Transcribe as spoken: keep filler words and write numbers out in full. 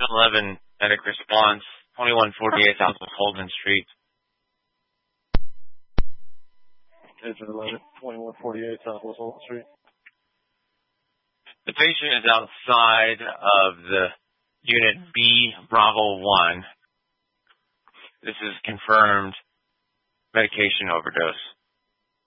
eleven medic response, twenty-one forty-eight South Holden Street. Agent eleven, twenty-one forty-eight Southwest Holden Street. The patient is outside of the Unit B, Bravo one. This is confirmed medication overdose.